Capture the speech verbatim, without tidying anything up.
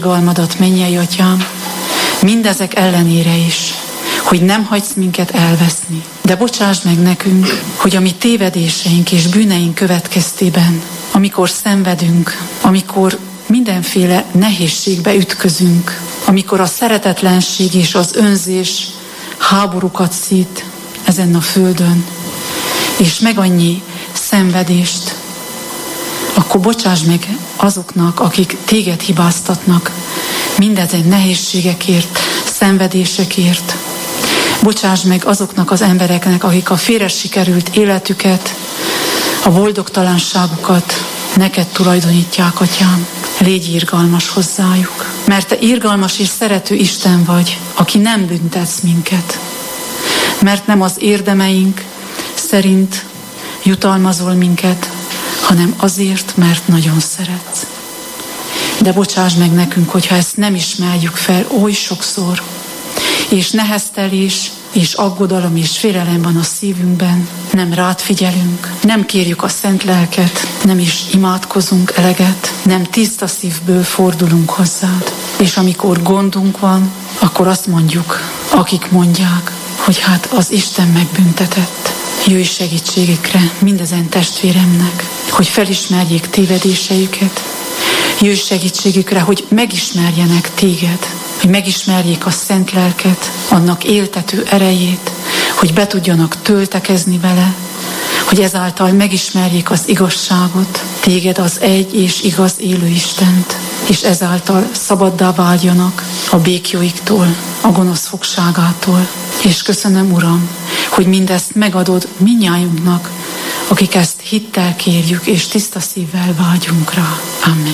Galmadat, mennyei Atyám, mindezek ellenére is, hogy nem hagysz minket elveszni. De bocsásd meg nekünk, hogy a mi tévedéseink és bűneink következtében, amikor szenvedünk, amikor mindenféle nehézségbe ütközünk, amikor a szeretetlenség és az önzés háborúkat szít ezen a földön, és meg annyi szenvedést, akkor bocsáss meg azoknak, akik téged hibáztatnak mindezen nehézségekért, szenvedésekért. Bocsáss meg azoknak az embereknek, akik a félre sikerült életüket, a boldogtalanságukat neked tulajdonítják, Atyám. Légy irgalmas hozzájuk, mert te irgalmas és szerető Isten vagy, aki nem büntetsz minket. Mert nem az érdemeink szerint jutalmazol minket, hanem azért, mert nagyon szeretsz. De bocsáss meg nekünk, hogyha ezt nem ismerjük fel oly sokszor, és neheztelés, és aggodalom, és félelem van a szívünkben, nem rád figyelünk, nem kérjük a szent lelket, nem is imádkozunk eleget, nem tiszta szívből fordulunk hozzád. És amikor gondunk van, akkor azt mondjuk, akik mondják, hogy hát az Isten megbüntetett. Jöjj segítségükre mindezen testvéremnek, hogy felismerjék tévedéseiket. Jöjj segítségükre, hogy megismerjenek téged, hogy megismerjék a szent lelket, annak éltető erejét, hogy be tudjanak töltekezni vele, hogy ezáltal megismerjék az igazságot, téged az egy és igaz élő Istent, és ezáltal szabaddá váljanak a békjóiktól, a gonosz fogságától. És köszönöm, Uram, hogy mindezt megadod mindnyájunknak, akik ezt hittel kérjük, és tiszta szívvel vágyunk rá. Amen.